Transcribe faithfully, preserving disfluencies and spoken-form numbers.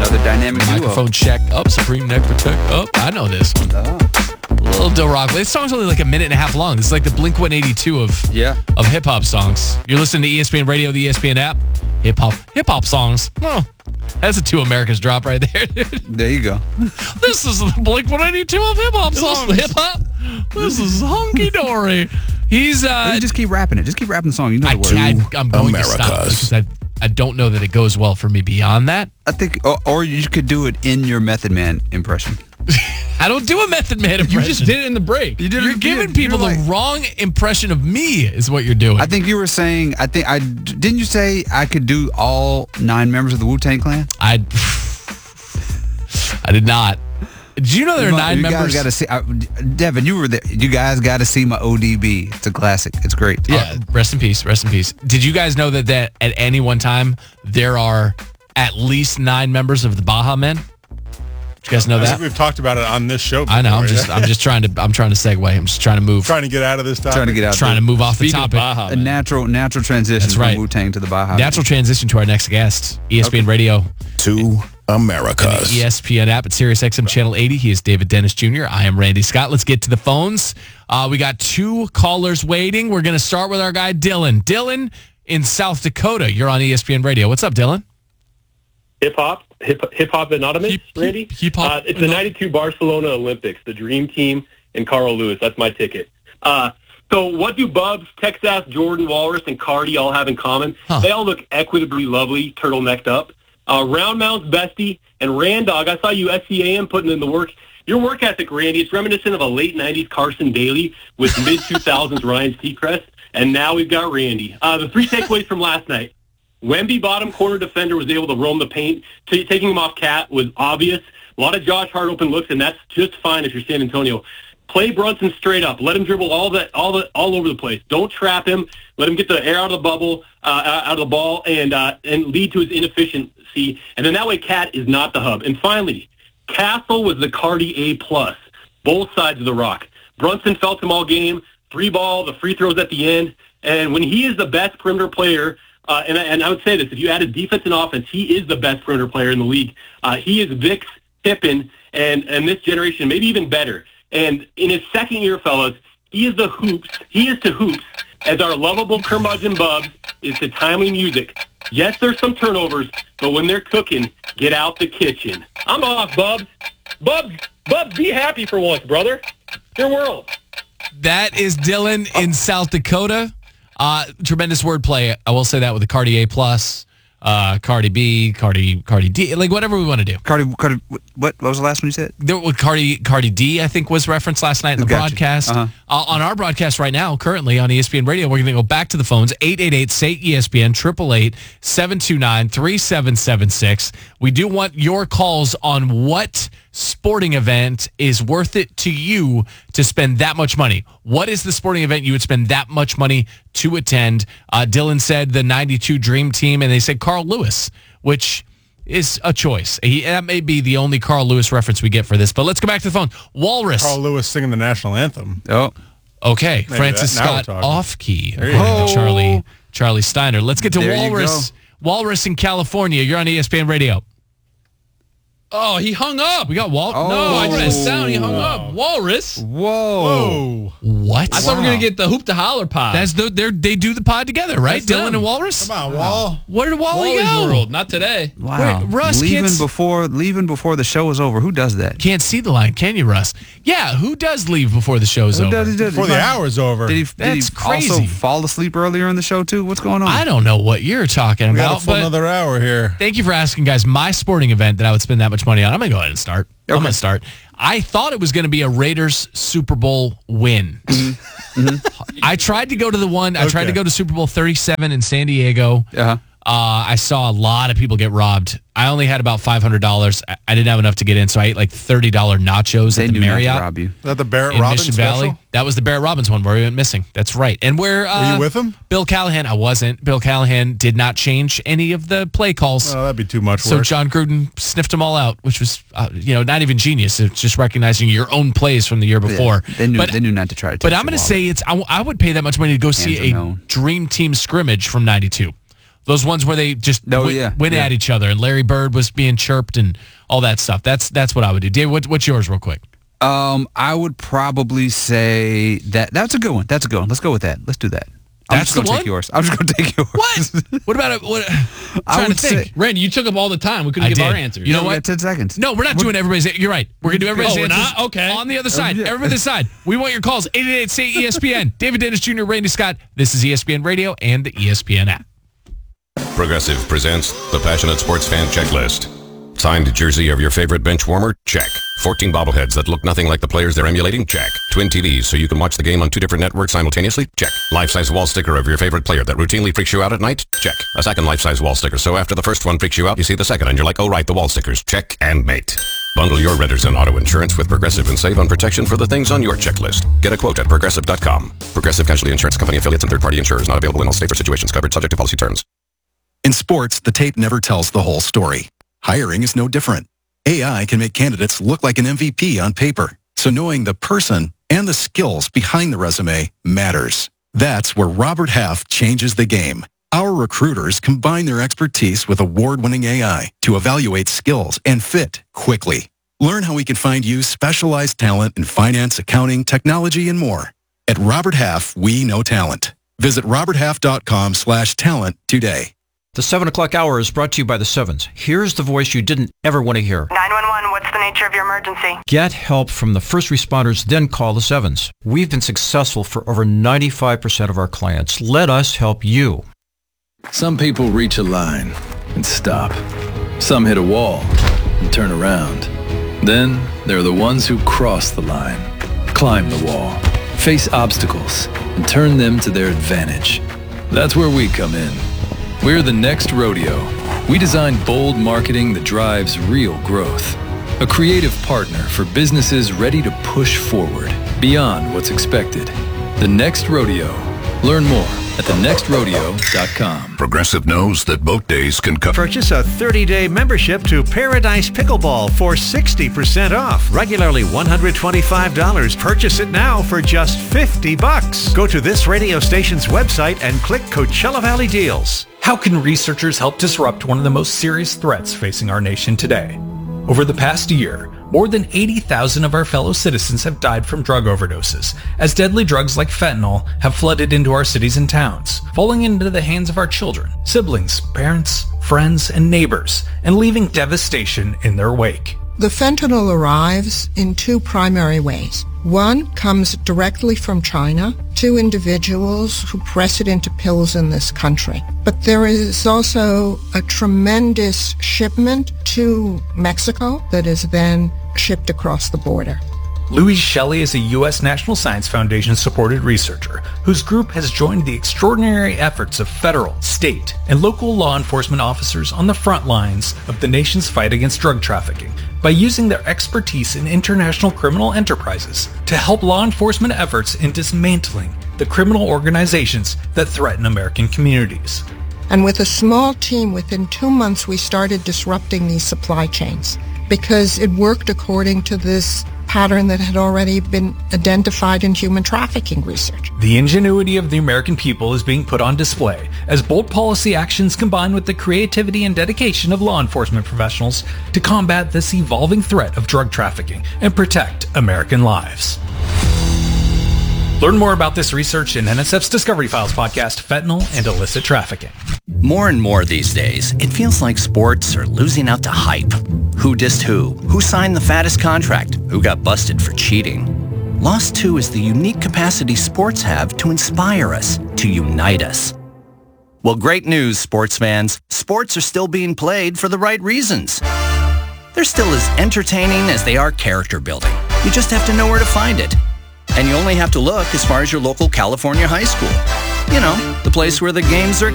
Another dynamic duo. Microphone check up, Supreme Neck Protect up. I know this one. Oh. Little Del Rock. This song's only like a minute and a half long. This is like the Blink one eighty-two of Yeah. of hip hop songs. You're listening to E S P N Radio, the E S P N app. Hip hop hip hop songs. Oh, that's a two Americas drop right there, dude. There you go. This is the Blink one eighty-two of hip hop songs. Hip hop. This is hunky dory. He's uh. You just keep rapping it. Just keep rapping the song. You know I the words. can't. I'm going Americas. to stop because I I don't know that it goes well for me beyond that. I think, or, or you could do it in your Method Man impression. I don't do a Method Man impression. You just did it in the break. You did. You're it, giving you people were like, the wrong impression of me is what you're doing. I think you were saying. I think I didn't. You say I could do all nine members of the Wu-Tang Clan? I I did not. Did you know there are You nine guys members? got to see. I, Devin, you were there. You guys got to see my O D B. It's a classic. It's great. Yeah, rest in peace. Rest in peace. Did you guys know that, that at any one time there are at least nine members of the Baja Men? Did you guys know I that? think we've talked about it on this show before. I know. I'm just I'm just trying to I'm trying to segue. I'm just trying to move. trying to get out of this topic. Trying to get out. Trying to move off the Speaking of topic. Baja, A man. natural, natural transition That's from right. Wu-Tang to the Baja. Natural transition to our next guest, E S P N Okay. Radio. To Americas. E S P N app at SiriusXM Channel eighty. He is David Dennis Junior I am Randy Scott. Let's get to the phones. Uh, we got two callers waiting. We're going to start with our guy, Dylan. Dylan in South Dakota. You're on E S P N Radio. What's up, Dylan? Hip hop, hip hip hop anonymous, Hip- Randy. hip hop Uh, it's the ninety-two Barcelona Olympics, the Dream Team, and Carl Lewis. That's my ticket. Uh, so, what do Bubs, Texas, Jordan, Walrus, and Cardi all have in common? Huh. They all look equitably lovely, turtlenecked up. Uh, Round Mounts Bestie and Randog. I saw you S C A M putting in the work. Your work ethic, Randy, it's reminiscent of a late nineties Carson Daly with mid two thousands Ryan Seacrest, and now we've got Randy. Uh, the three takeaways from last night. Wemby, bottom corner defender, was able to roam the paint. T- taking him off Cat was obvious. A lot of Josh Hart open looks, and that's just fine if you're San Antonio. Play Brunson straight up. Let him dribble all that, all the, all over the place. Don't trap him. Let him get the air out of the bubble, uh, out of the ball, and uh, and lead to his inefficiency. And then that way, Cat is not the hub. And finally, Castle was the Cardi A plus. Both sides of the rock. Brunson felt him all game. Three ball, the free throws at the end, and when he is the best perimeter player. Uh, and, I, and I would say this, if you added defense and offense, he is the best perimeter player in the league. Uh, he is Vic's Pippen and, and this generation, maybe even better. And in his second year, fellas, he is the hoops. He is to hoops as our lovable curmudgeon Bubs is to timely music. Yes, there's some turnovers, but when they're cooking, get out the kitchen. I'm off, Bubs. Bubs, Bubs, be happy for once, brother. Your world. That is Dylan in South Dakota. Uh, tremendous wordplay. I will say that with the Cardi A plus, uh, Cardi B, Cardi Cardi D, like whatever we want to do. Cardi, Cardi, what, what was the last one you said? There was Cardi Cardi D, I think, was referenced last night in the Gotcha. broadcast. Uh-huh. Uh, on our broadcast right now, currently on E S P N Radio, we're going to go back to the phones, eight eight eight, S A Y, E S P N, eight eight eight, seven two nine, three seven seven six. We do want your calls on what sporting event is worth it to you to spend that much money. What is the sporting event you would spend that much money to attend? Uh, Dylan said the ninety-two Dream Team, and they said Carl Lewis, which is a choice. He, that may be the only Carl Lewis reference we get for this, but let's go back to the phone. Walrus. Carl Lewis singing the national anthem. Oh, Okay, Maybe Francis that- now we're Scott talking. off key. There you according go. to Charlie Charlie Steiner. Let's get to There you Walrus. Walrus in California. You're on E S P N Radio. Oh, he hung up. We got Wal. Oh. No, I Walrus. just sound. He hung up. Walrus. whoa. Whoa. What? I thought we were gonna get the hoop to holler pod. That's the they're, they do the pod together, right? That's Dylan them. and Walrus. Come on, Wall. Where did Wally Wally's go? world. Not today. Wow. Wait, Russ leaving can't s- before leaving before the show is over. Who does that? Can't see the line, can you, Russ? Yeah, who does leave before the show's Who over? does, does, Before the hour's over. Did he, did That's he also crazy. fall asleep earlier in the show too? What's going on? I don't know what you're talking we got about, a full but another hour here. thank you for asking, guys. My sporting event that I would spend that much money on, I'm going to go ahead and start. I'm Okay. going to start. I thought it was going to be a Raiders Super Bowl win. I tried to go to the one, I tried Okay. to go to Super Bowl thirty-seven in San Diego. Uh-huh. Uh, I saw a lot of people get robbed. I only had about five hundred dollars. I, I didn't have enough to get in, so I ate like thirty dollars nachos They at the knew not to Marriott rob you. Is that the Barrett in Robbins Mission special? Valley. That was the Barrett Robbins one where we went missing. That's right. And where uh, Were you with him? Bill Callahan, I wasn't. Bill Callahan did not change any of the play calls. Oh, that'd be too much So work. John Gruden sniffed them all out, which was, uh, you know, not even genius. It's just recognizing your own plays from the year before. Yeah, they knew but, they knew not to try to. but take I'm going your to wallet. say it's. I, w- I would pay that much money to go see Hands are a known. Dream Team scrimmage from ninety-two. Those ones where they just Oh, went, yeah, went yeah. at each other and Larry Bird was being chirped and all that stuff. That's that's what I would do. Dave, what, what's yours real quick? Um, I would probably say that that's a good one. That's a good one. Let's go with that. Let's do that. I'm That's just gonna the one? take yours. I'm just gonna take yours. What? What about it? What, I'm I trying to would think. say- Randy, you took up all the time. We couldn't I give did. our answers. You know We what? got ten seconds. No, we're not doing everybody's. You're right. We're gonna do everybody's Oh, we're answers. not? Okay. On the other side, yeah. everybody side. We want your calls. eight eight eight say E S P N. David Dennis Junior, Randy Scott. This is E S P N Radio and the E S P N app. Progressive presents the Passionate Sports Fan Checklist. Signed jersey of your favorite bench warmer? Check. fourteen bobbleheads that look nothing like the players they're emulating? Check. Twin T Vs so you can watch the game on two different networks simultaneously? Check. Life-size wall sticker of your favorite player that routinely freaks you out at night? Check. A second life-size wall sticker so after the first one freaks you out, you see the second and you're like, oh right, the wall stickers. Check and mate. Bundle your renters and auto insurance with Progressive and save on protection for the things on your checklist. Get a quote at progressive dot com. Progressive Casualty Insurance Company affiliates and third-party insurers not available in all states or situations covered subject to policy terms. In sports, the tape never tells the whole story. Hiring is no different. A I can make candidates look like an M V P on paper, so knowing the person and the skills behind the resume matters. That's where Robert Half changes the game. Our recruiters combine their expertise with award-winning A I to evaluate skills and fit quickly. Learn how we can find you specialized talent in finance, accounting, technology, and more. At Robert Half, we know talent. Visit robert half dot com slash talent today. The seven o'clock hour is brought to you by the Sevens. Here's the voice you didn't ever want to hear. nine one one, what's the nature of your emergency? Get help from the first responders, then call the Sevens. We've been successful for over ninety-five percent of our clients. Let us help you. Some people reach a line and stop. Some hit a wall and turn around. Then there are the ones who cross the line, climb the wall, face obstacles, and turn them to their advantage. That's where we come in. We're the Next Rodeo. We design bold marketing that drives real growth. A creative partner for businesses ready to push forward beyond what's expected. The Next Rodeo. Learn more at the next rodeo dot com. Progressive knows that boat days can come. Purchase a thirty-day membership to Paradise Pickleball for sixty percent off. Regularly one hundred twenty-five dollars. Purchase it now for just fifty bucks. Go to this radio station's website and click Coachella Valley Deals. How can researchers help disrupt one of the most serious threats facing our nation today? Over the past year, more than eighty thousand of our fellow citizens have died from drug overdoses, as deadly drugs like fentanyl have flooded into our cities and towns, falling into the hands of our children, siblings, parents, friends, and neighbors, and leaving devastation in their wake. The fentanyl arrives in two primary ways. One comes directly from China to individuals who press it into pills in this country. But there is also a tremendous shipment to Mexico that is then shipped across the border. Louise Shelley is a U S National Science Foundation-supported researcher whose group has joined the extraordinary efforts of federal, state, and local law enforcement officers on the front lines of the nation's fight against drug trafficking by using their expertise in international criminal enterprises to help law enforcement efforts in dismantling the criminal organizations that threaten American communities. And with a small team, within two months, we started disrupting these supply chains because it worked according to this pattern that had already been identified in human trafficking research. The ingenuity of the American people is being put on display as bold policy actions combine with the creativity and dedication of law enforcement professionals to combat this evolving threat of drug trafficking and protect American lives. Learn more about this research in N S F's Discovery Files podcast, Fentanyl and Illicit Trafficking. More and more these days, it feels like sports are losing out to hype. Who dissed who? Who signed the fattest contract? Who got busted for cheating? Lost two is the unique capacity sports have to inspire us, to unite us. Well, great news, sports fans. Sports are still being played for the right reasons. They're still as entertaining as they are character building. You just have to know where to find it. And you only have to look as far as your local California high school. You know, the place where the games are